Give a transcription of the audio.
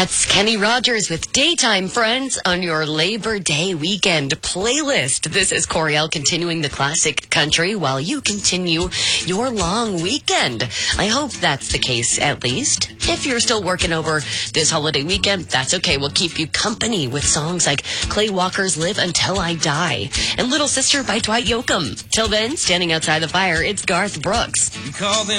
That's Kenny Rogers with Daytime Friends on your Labor Day weekend playlist. This is Coriel continuing the classic country while you continue your long weekend. I hope that's the case, at least. If you're still working over this holiday weekend, that's okay. We'll keep you company with songs like Clay Walker's Live Until I Die and Little Sister by Dwight Yoakam. Till then, standing outside the fire, it's Garth Brooks. You call them